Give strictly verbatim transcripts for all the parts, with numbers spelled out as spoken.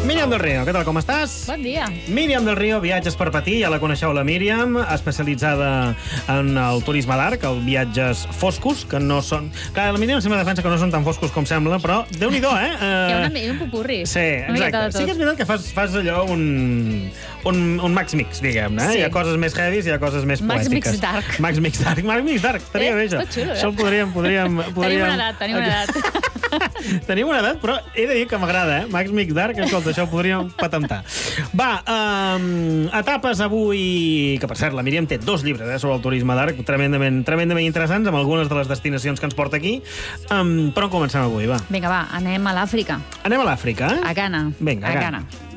Míriam del Río, què tal, com estàs? Bon dia. Míriam del Río, Viatges per Patir, ja la coneixeu, la Míriam, especialitzada en el turisme d'arc, els viatges foscos, que no són... Clar, la Míriam sempre defensa que no són tan foscos com sembla, però Déu-n'hi-do, eh? Hi ha una, un popurri. Sí, exacte. Sí que és veritat que fas, fas allò un, un, un Max Mix, diguem-ne. Eh? Sí. Hi ha coses més heavies, hi ha coses més Max poètiques. Mix Dark. Max Mix Dark. Max Mix Dark, estaria Eh, bé, això. està xulo, eh? Això ho podríem... podríem, podríem... Tenim una edat, tenim una edat. Tenim una edat, però he de dir que m'agrada, eh? Max Mix Dark, escolta, això ho podríem patentar. Va, um, etapes avui... Que, per cert, la Míriam té dos llibres eh, sobre el turisme d'arc, tremendament, tremendament interessants, amb algunes de les destinacions que ens porta aquí. Um, però on comencem avui, va? Vinga, va, anem a l'Àfrica. Anem a l'Àfrica, eh? A Ghana. Vinga, a a Ghana. Ghana.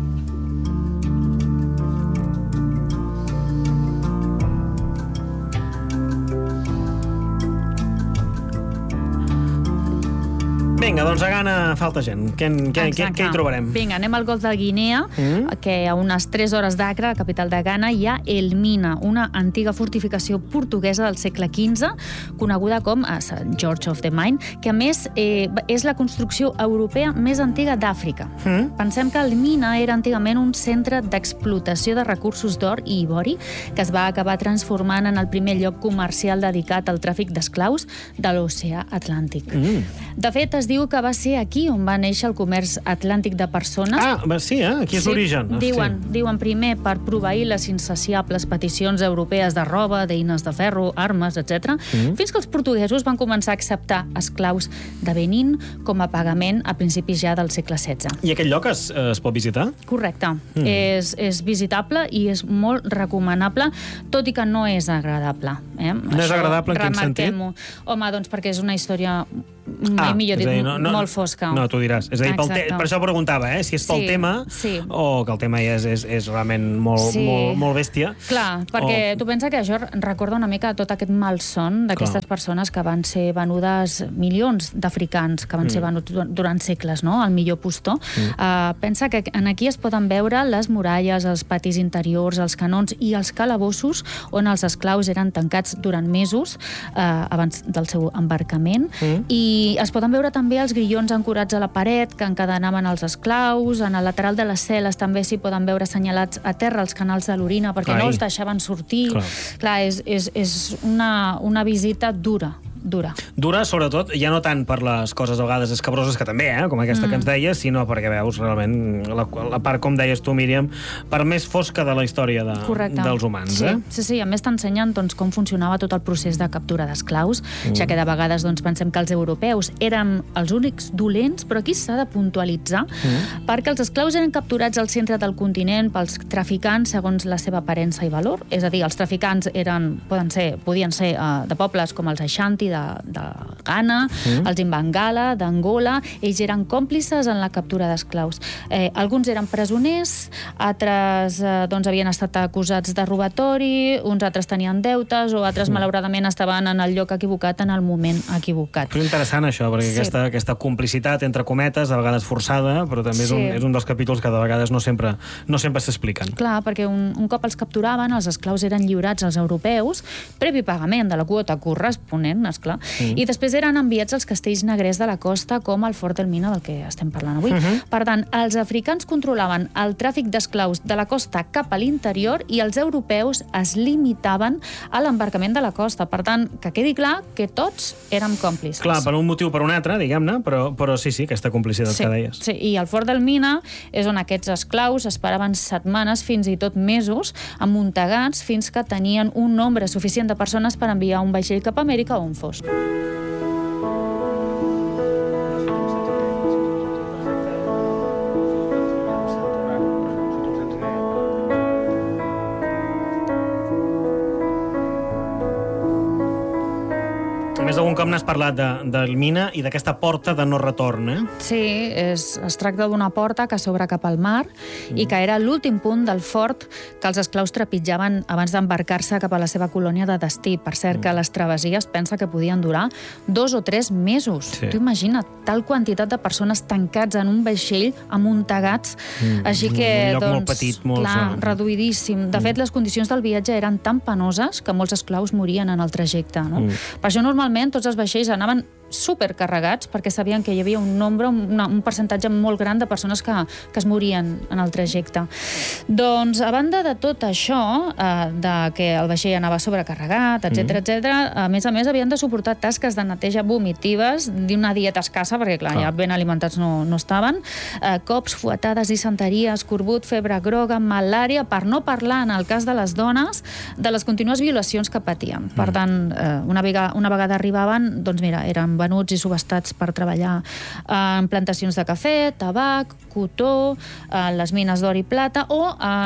Vinga, doncs a Ghana falta gent. Què, què, què, què hi trobarem? Vinga, anem al Golf de Guinea, Mm. que a unes tres hores d'Acre, la capital de Ghana, hi ha Elmina, una antiga fortificació portuguesa del segle quinze, coneguda com a Saint George of the Mine, que a més eh, és la construcció europea més antiga d'Àfrica. Mm. Pensem que Elmina era antigament un centre d'explotació de recursos d'or i ivori, que es va acabar transformant en el primer lloc comercial dedicat al tràfic d'esclaus de l'oceà Atlàntic. Mm. De fet, es diu que va ser aquí on va néixer el comerç atlàntic de persones. Ah, va, sí, eh? Aquí és l'origen. Ah, Diuen, sí. diuen primer per proveir les insaciables peticions europees de roba, d'eines de ferro, armes, etcètera, Mm. fins que els portuguesos van començar a acceptar esclaus de Benín com a pagament a principis ja del segle setze. I aquest lloc es, es pot visitar? Correcte. Mm. És, és visitable i és molt recomanable, tot i que no és agradable. Eh? No és agradable en quin sentit? remarquem-ho. Home, doncs perquè és una història, mai Ah, millor és dit, a dir, no, no, molt fosca. No, tu diràs. És a dir, pel te, Exacte. per això preguntava, eh? Si és pel Sí, tema sí. o que el tema ja és, és, és realment molt, Sí. molt, molt bèstia. Clar, perquè O- tu pensa que això recorda una mica tot aquest malson d'aquestes Clar. persones que van ser venudes, milions d'africans que van ser venuts dur- durant segles, no?, al millor postor. Uh, pensa que en aquí es poden veure les muralles, els patis interiors, els canons i els calabossos on els esclaus eren tancats durant mesos uh, abans del seu embarcament. Mm. I es poden veure també els grillons ancorats a la paret que encadenaven els esclaus. En el lateral de les cel·les també s'hi poden veure assenyalats a terra els canals de l'orina perquè Ai. no els deixaven sortir. Clar. Clar, és, és, és una, una visita dura, dura. Dura, sobretot, ja no tant per les coses a vegades escabroses, que també, eh, com aquesta mm. que ens deies, sinó perquè veus realment la, la part, com deies tu, Míriam, per més fosca de la història de, Correcte. dels humans. Sí, Eh? sí, sí. A més t'ensenyen doncs, com funcionava tot el procés de captura d'esclaus, mm. ja que de vegades doncs, pensem que els europeus eren els únics dolents, però aquí s'ha de puntualitzar, mm. perquè els esclaus eren capturats al centre del continent pels traficants segons la seva aparença i valor. És a dir, els traficants eren, poden ser, podien ser uh, de pobles com els Aixanti, de, de Ghana, mm. els Imbangala, d'Angola. Ells eren còmplices en la captura d'esclaus. Eh, alguns eren presoners, altres eh, doncs, havien estat acusats de robatori, uns altres tenien deutes o altres, mm. malauradament, estaven en el lloc equivocat en el moment equivocat. És interessant això, perquè Sí. aquesta, aquesta complicitat entre cometes, a vegades forçada, però també és, Sí. un, és un dels capítols que de vegades no sempre, no sempre s'expliquen. Clar, perquè un, un cop els capturaven, els esclaus eren lliurats als europeus, previ pagament de la quota corresponent, esclar, mm. i després eren enviats als castells negrers de la costa, com el Fort del Mina, del que estem parlant avui. Mhm. Per tant, els africans controlaven el tràfic d'esclaus de la costa cap a l'interior i els europeus es limitaven a l'embarcament de la costa. Per tant, que quedi clar que tots érem còmplices. Clar, per un motiu o per un altre, diguem-ne, però, però sí, sí, aquesta complicitat Sí, que deies. sí, i al Fort del Mina és on aquests esclaus esperaven setmanes, fins i tot mesos, amuntegats fins que tenien un nombre suficient de persones per enviar un vaixell cap a Amèrica o on fos. A més, algun cop n'has parlat de, del Mina i d'aquesta porta de no retorn, eh? Sí, és, es tracta d'una porta que s'obre cap al mar mm. i que era l'últim punt del fort que els esclaus trepitjaven abans d'embarcar-se cap a la seva colònia de destí. Per cert, mm. que les travessies pensa que podien durar dos o tres mesos. Sí. Tu imagina't, tal quantitat de persones tancats en un vaixell amuntegats, mm. així que, un lloc doncs, molt petit, molt... clar, reduïdíssim. De mm. fet, les condicions del viatge eren tan penoses que molts esclaus morien en el trajecte, no? Mm. Per això, normalment, tots els vaixells anaven supercarregats perquè sabien que hi havia un nombre, una, un percentatge molt gran de persones que, que es morien en el trajecte. Doncs, a banda de tot això, eh, de que el vaixell anava sobrecarregat, etcètera, mm. etcètera, a més a més havien de suportar tasques de neteja vomitives d'una dieta escassa, perquè clar, ah. ja ben alimentats no, no estaven, eh, cops, fuetades, disenteria, escorbut, febre groga, malària, per no parlar, en el cas de les dones, de les contínues violacions que patien. Per mm. tant, eh, una, vegada, una vegada arribaven, doncs mira, eren venuts i subestats per treballar en plantacions de cafè, tabac, cotó, en les mines d'or i plata, o,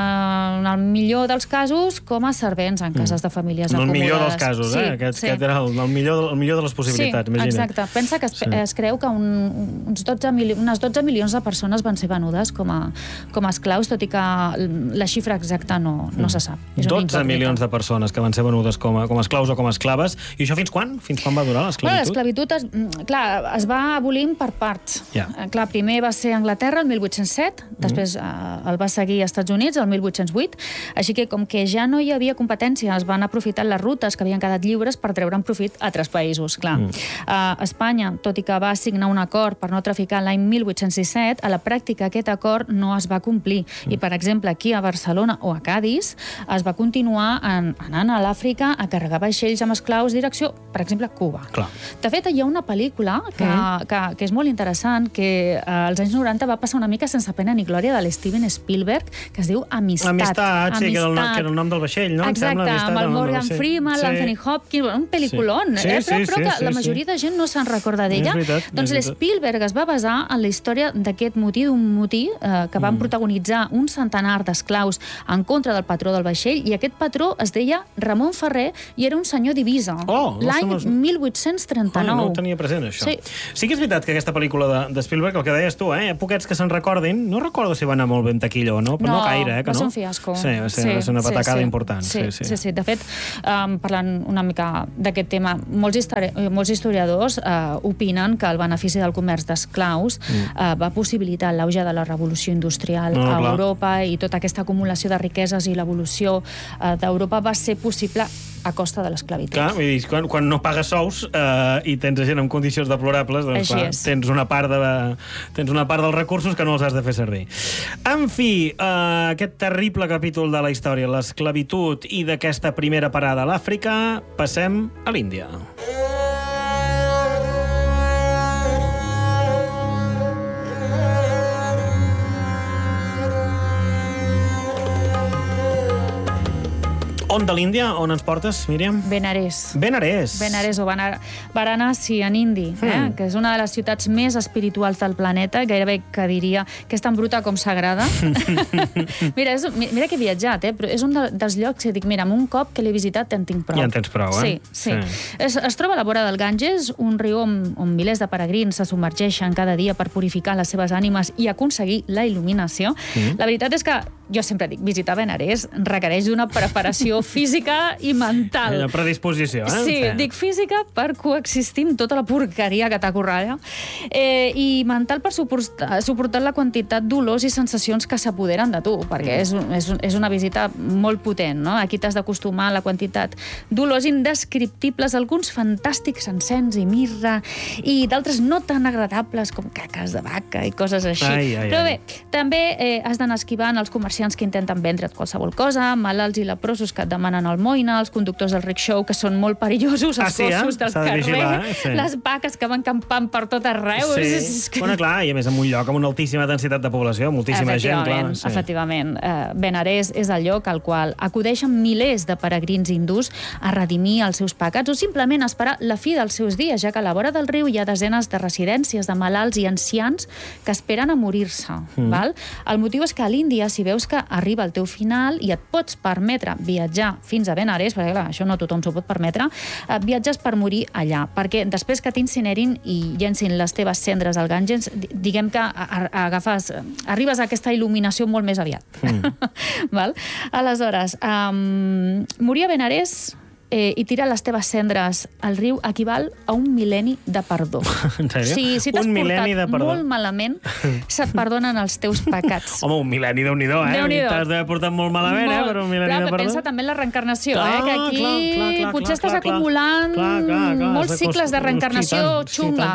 en el millor dels casos, com a servents en cases de famílies no acomodades. El millor dels casos, sí, eh? Aquest, sí. aquest era el, el, millor, el millor de les possibilitats, sí, imagina't. Exacte. Pensa que es, sí. es creu que un, uns dotze mili, unes dotze milions de persones van ser venudes com a, com a esclaus, tot i que la xifra exacta no, no se sap. És dotze milions de persones que van ser venudes com a, com a esclaus o com a esclaves. I això fins quan? Fins quan va durar l'esclavitud? Bueno, l'esclavitud, es, clar, es va abolint per parts. Yeah. Clar, primer va ser Anglaterra, el mil vuit-cents set, després mm. el va seguir als Estats Units, el mil vuit-cents vuit, així que com que ja no hi havia competència, es van aprofitar les rutes que havien quedat lliures per treure'n profit a altres països, clar. Mm. Uh, Espanya, tot i que va signar un acord per no traficar l'any mil vuit-cents disset, a la pràctica aquest acord no es va complir. Mm. I, per exemple, aquí a Barcelona o a Cadis es va continuar en, anant a l'Àfrica a carregar vaixells amb esclaus direcció, per exemple, Cuba. Clar. De fet, hi ha una pel·lícula que, mm. que, que és molt interessant, que uh, als anys noranta va passar una mica sense pena ni glòria, de l'Steven Spielberg, que es diu Amistat. Amistat, sí, que era, el, que era el nom del vaixell, no? Exacte, amb el Morgan Freeman, sí. l'Anthony Hopkins, un pel·lículon, sí. eh? Sí, però, sí, però que sí, la majoria sí. de gent no se'n recorda d'ella. Doncs l'Spielberg es va basar en la història d'aquest motí, d'un motí eh, que van mm. protagonitzar un centenar d'esclaus en contra del patró del vaixell, i aquest patró es deia Ramon Ferrer i era un senyor d'Ibiza. Oh, l'any no mil vuit-cents trenta-nou. Oh, no ho tenia present, això. Sí. sí que és veritat que aquesta pel·lícula de, de Spielberg, el que deies tu, eh, poquets que se'n recordin, no recordo si va anar molt ben taquilla o no, però no, no gaire, eh, que va no? ser un fiasco. Sí, va ser, sí, va ser una patacada sí, sí. important. Sí, sí, sí. sí, sí. De fet, um, parlant una mica d'aquest tema, molts, histori molts historiadors uh, opinen que el benefici del comerç d'esclaus mm. uh, va possibilitar l'auge de la revolució industrial no, a clar. Europa, i tota aquesta acumulació de riqueses i l'evolució uh, d'Europa va ser possible a costa de l'esclavitud. Clar, vull dir, quan, quan no pagues sous eh, i tens gent en condicions deplorables, doncs clar, tens una part de, tens una part dels recursos que no els has de fer servir. En fi, eh, aquest terrible capítol de la història, l'esclavitud, i d'aquesta primera parada a l'Àfrica, passem a l'Índia. On de l'Índia? On ens portes, Míriam? Benarés. Benarés. Benarés o Vanar Varanasi, en hindi, mm. eh? que és una de les ciutats més espirituals del planeta, gairebé que diria que és tan bruta com sagrada. mira, és, mira que he viatjat, eh? però és un de, dels llocs que dic, mira, amb un cop que l'he visitat en tinc prou. Ja en tens prou, eh? Sí, sí. sí. Es, es troba a la vora del Ganges, un riu on, on milers de peregrins se submergeixen cada dia per purificar les seves ànimes i aconseguir la il·luminació. Mm. La veritat és que jo sempre dic, visitar Benarés requereix una preparació física i mental. Una predisposició, eh? Sí, dic física per coexistir amb tota la porqueria que t'acorralla, eh, i mental per suportar, suportar la quantitat d'olors i sensacions que s'apoderen de tu, perquè és, és, és una visita molt potent, no? Aquí t'has d'acostumar a la quantitat d'olors indescriptibles, alguns fantàstics, encens i mirra, i d'altres no tan agradables com caques de vaca i coses així. Ai, ai, Però ai. bé, també eh, has d'anar esquivant els comerciants que intenten vendre't qualsevol cosa, malalts i leprosos que et demanen almoina, els conductors del rickshaw que són molt perillosos, els ah, sí, gossos eh? del carrer, vigilar, eh? sí. les vaques que van campant per tot arreu. Sí. És que... Bueno, clar, i a més en un lloc amb una altíssima densitat de població, moltíssima gent, clar. Sí. Efectivament. Uh, Benarés és el lloc al qual acudeixen milers de peregrins hindús a redimir els seus pecats o simplement a esperar la fi dels seus dies, ja que a la vora del riu hi ha desenes de residències de malalts i ancians que esperen a morir-se. Mm. Val? El motiu és que a l'Índia, si veus que arriba el teu final i et pots permetre viatjar fins a Benarés, perquè clar, això no tothom s'ho pot permetre, eh, viatges per morir allà, perquè després que t'incinerin i llencin les teves cendres al Ganges, diguem que agafes, arribes a aquesta il·luminació molt més aviat. Mm. Val? Aleshores, um, morir a Benarés eh, i tira les teves cendres al riu equival a un mil·lenni de perdó. En sèrio? Sí, si t'has Un mil·lenni de portat perdó. molt malament, se't perdonen els teus pecats. Home, un mil·lenni, Déu-n'hi-do, eh? Déu-n'hi-do. T'has d'haver portat molt malament, Molt. eh? Per un mil·lenni Clar, de però perdó. pensa també en la reencarnació, Clar, eh? Que aquí clar, clar, clar, potser clar, estàs clar, clar. acumulant Clar, clar, clar. molts Has de cicles de cos- reencarnació sí, tant, sí, xunga.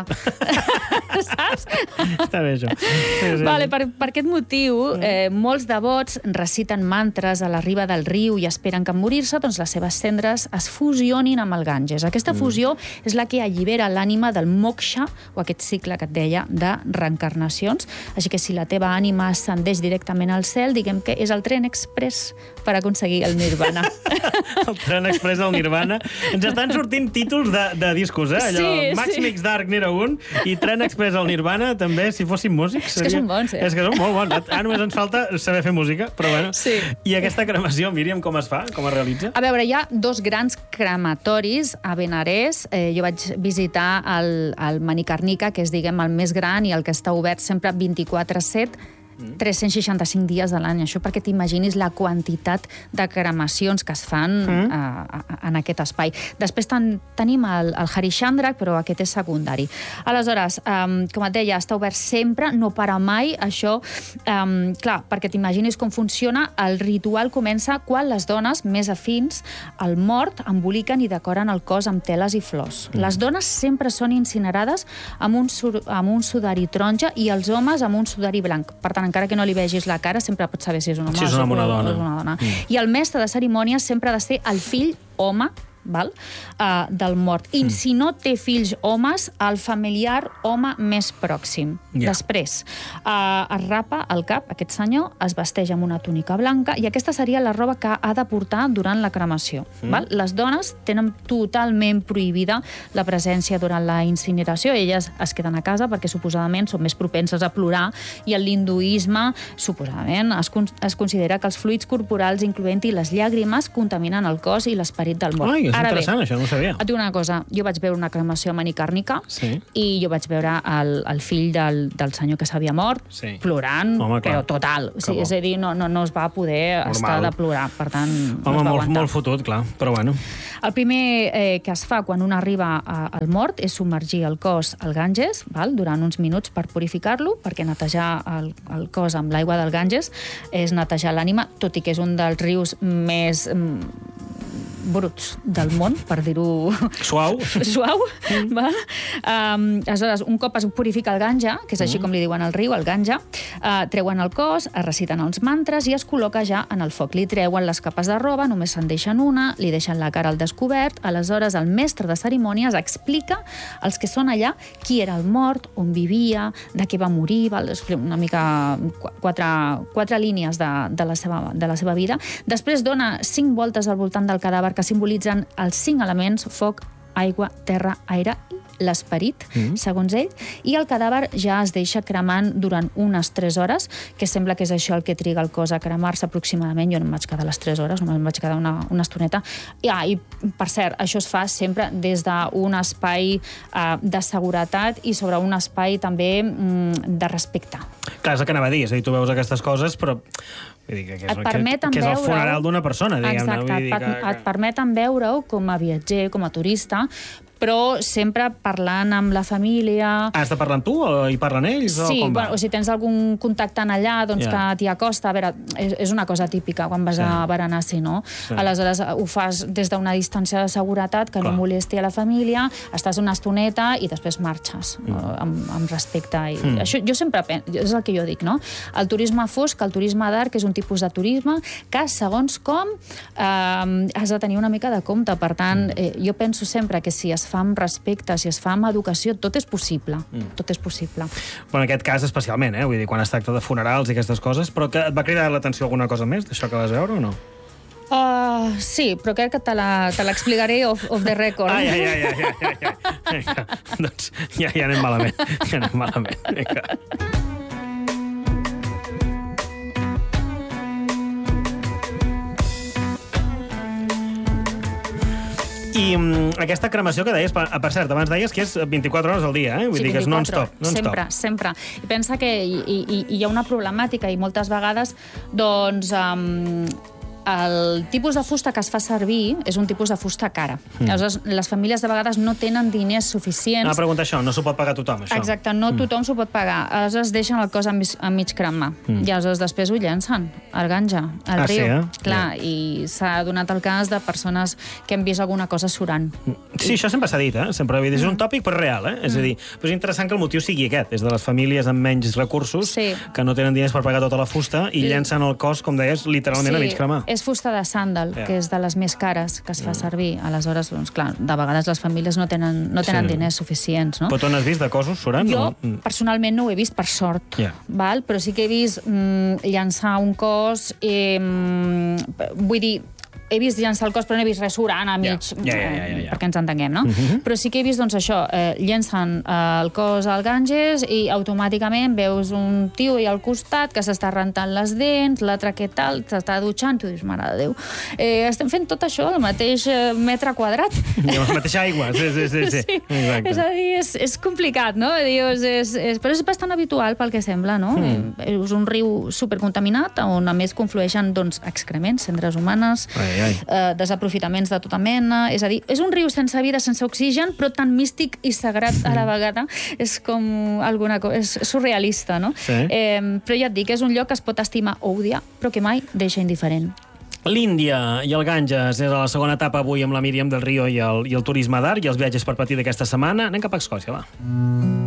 tant. Saps? Està bé, això. Sí, sí, Vale, sí. per, per aquest motiu, eh, molts devots reciten mantres a la riba del riu i esperen que en morir-se doncs, les seves cendres es fusionin amb el Ganges. Aquesta fusió és la que allibera l'ànima del moksha, o aquest cicle que et deia, de reencarnacions. Així que si la teva ànima ascendeix directament al cel, diguem que és el tren express per aconseguir el nirvana. El tren express del Nirvana. Ens estan sortint títols de, de discos, eh? Allò, Sí, Max sí. Mix Dark n'era un, i Tren Express al Nirvana, també, si fóssim músics. És que són bons, eh? És que són molt bons. Ara només ens falta saber fer música, però bueno. Sí. I aquesta cremació, Míriam, com es fa? Com es realitza? A veure, hi ha dos grans crematoris a Benarés. Eh, jo vaig visitar el, el Manikarnika, que és, diguem, el més gran i el que està obert sempre vint-i-quatre set, tres-cents seixanta-cinc dies de l'any. Això perquè t'imaginis la quantitat de cremacions que es fan mm. a, a, en aquest espai. Després ten, tenim el, el Harishandra, però aquest és secundari. Aleshores, um, com et deia, està obert sempre, no para mai. Això, um, clar, perquè t'imaginis com funciona, el ritual comença quan les dones més afins al mort emboliquen i decoren el cos amb teles i flors. Mm. Les dones sempre són incinerades amb un, sur, amb un sudari taronja i els homes amb un sudari blanc. Per tant, encara que no li vegis la cara, sempre pots saber si és un home Si és una o bona dona. és una dona. Mm. I el mestre de cerimònies sempre ha de ser el fill home, val? Uh, del mort. I mm. si no té fills homes, el familiar home més pròxim. Ja. Després, uh, es rapa el cap, aquest senyor, es vesteix amb una túnica blanca, i aquesta seria la roba que ha de portar durant la cremació. Mm. Val? Les dones tenen totalment prohibida la presència durant la incineració. Elles es queden a casa perquè suposadament són més propenses a plorar, i en l'hinduisme, suposadament, es, con es considera que els fluids corporals, incloent-hi les llàgrimes, contaminen el cos i l'esperit del mort. Ai, és Ara bé, interessant, això no ho sabia. et dic una cosa, jo vaig veure una cremació a Manicàrnica, Sí. i jo vaig veure el, el fill del, del senyor que s'havia mort, Sí. plorant, Home, clar. però total. O sigui, bo. és a dir, no, no, no es va poder Normal. estar de plorar, per tant, no Home, es va molt, aguantar. molt fotut, clar, però bueno. El primer eh, que es fa quan un arriba a, al mort és submergir el cos al Ganges, val? Durant uns minuts per purificar-lo, perquè netejar el, el cos amb l'aigua del Ganges és netejar l'ànima, tot i que és un dels rius més mm, bruts del món, per dir-ho Suau. suau. Mm. Val? Um, aleshores, un cop es purifica el ganja, que és així Mm. com li diuen al riu, el ganja, uh, treuen el cos, es reciten els mantres i es col·loca ja en el foc. Li treuen les capes de roba, només se'n deixen una, li deixen la cara al descobert. Aleshores, el mestre de cerimònies explica als que són allà qui era el mort, on vivia, de què va morir, val? Una mica qu- quatre, quatre línies de, de, la seva, de la seva vida. Després dona cinc voltes al voltant del cadàver que simbolitzen els cinc elements: foc, aigua, terra, aire i l'esperit, mm. segons ell, i el cadàver ja es deixa cremant durant unes tres hores, que sembla que és això el que triga el cos a cremar-se aproximadament. Jo no em vaig quedar les tres hores, només em vaig quedar una, una estoneta. I, ah, I, per cert, això es fa sempre des d'un espai eh, de seguretat i sobre un espai també mm, de respecte. Clar, és el que anava a dir, és a dir, tu veus aquestes coses, però vull dir que, que, és, Et permeten que, que és el veure-ho. funeral d'una persona, diguem-ne. Exacte, Vull dir et, que, et permeten veure-ho com a viatger, com a turista, però sempre parlant amb la família. Has de parlar amb tu o hi parlen ells? Sí, o com va? bueno, o si tens algun contacte en allà, doncs Ja. que t'hi acosta. A veure, és, és una cosa típica quan vas Sí. a Varanasi, no? Sí. Aleshores, ho fas des d'una distància de seguretat que Clar. no molesti a la família, estàs una estoneta i després marxes Mm. eh, amb, amb respecte. I Mm. això jo sempre penso, és el que jo dic, no? El turisme fosc, el turisme d'art, que és un tipus de turisme que, segons com, eh, has de tenir una mica de compte. Per tant, eh, jo penso sempre que si es fa amb respecte, si es fa amb educació, tot és possible. Mm. Tot és possible. Bueno, en aquest cas especialment, eh? Vull dir, quan es tracta de funerals i aquestes coses, però que et va cridar l'atenció alguna cosa més d'això que vas veure o no? Uh, sí, però crec que te la- te l'explicaré off, off the record. Ai, ai, ai, ai, ai, ai, ai. Vinga, doncs ja, ja anem malament, ja anem malament. Vinga. I um, aquesta cremació que deies, per, per cert, abans deies que és vint-i-quatre hores al dia, eh? Vull Sí, dir que és vint-i-quatre, non-stop. Non sempre, sempre. I pensa que hi, hi, hi ha una problemàtica i moltes vegades, doncs, um, el tipus de fusta que es fa servir és un tipus de fusta cara. Mm. Aleshores, les famílies de vegades no tenen diners suficients. Ah, pregunta això, no s'ho pot pagar tothom, això? Exacte, no tothom mm. s'ho pot pagar. Aleshores, deixen el cos a mig, a mig cremar. Mm. I aleshores després ho llencen al Gange, al ah, riu. Sí, eh? Clar, yeah. I s'ha donat el cas de persones que han vist alguna cosa surant. Sí, això sempre s'ha dit, eh? Sempre ha dit, és un tòpic, però real, eh? Mm. És a dir, però és interessant que el motiu sigui aquest, és de les famílies amb menys recursos, sí. que no tenen diners per pagar tota la fusta i llencen el cos, com deies, literalment sí, a mig cremar. És fusta de sàndal, yeah. que és de les més cares que es fa servir. Aleshores, doncs, clar, de vegades les famílies no tenen, no tenen sí. diners suficients, no? Però tu n'has vist de cossos surant? Jo, no? personalment, no ho he vist, per sort, yeah. val? Però sí que he vist mm, llançar un cos, eh, vull dir, he vist llançar el cos, però no he vist res surant a mig, ja, ja, ja, ja, ja. perquè ens entenguem, no? Uh -huh. Però sí que he vist, doncs, això, eh, llencen eh, el cos al Ganges i automàticament veus un tio i al costat que s'està rentant les dents, l'altre que tal, s'està dutxant, i tu dius, mare de Déu, eh, estem fent tot això al mateix eh, metre quadrat. I amb la mateixa aigua, sí, sí, sí. sí. sí. És a dir, és, és complicat, no? Dius, és, és, però és bastant habitual pel que sembla, no? Mm. És un riu supercontaminat on a més conflueixen, doncs, excrements, cendres humanes, ai, ai. Eh, desaprofitaments de tota mena, és a dir, és un riu sense vida, sense oxigen, però tan místic i sagrat a la vegada, és com alguna cosa, és surrealista, no? Sí. Eh, però ja et dic, és un lloc que es pot estimar o odiar, però que mai deixa indiferent. L'Índia i el Ganges és a la segona etapa avui amb la Míriam del Río i el, i el turisme d'art i els viatges per patir d'aquesta setmana. Anem cap a Escòcia, va.